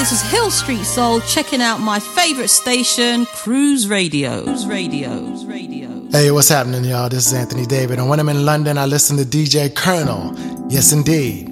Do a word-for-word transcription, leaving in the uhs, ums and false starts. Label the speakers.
Speaker 1: this is Hill Street Soul checking out my favorite station, Cruise Radio. Cruise Radio. Cruise Radio.
Speaker 2: Hey, what's happening, y'all? This is Anthony David, and when I'm in London, I listen to D J Colonel. Yes, indeed.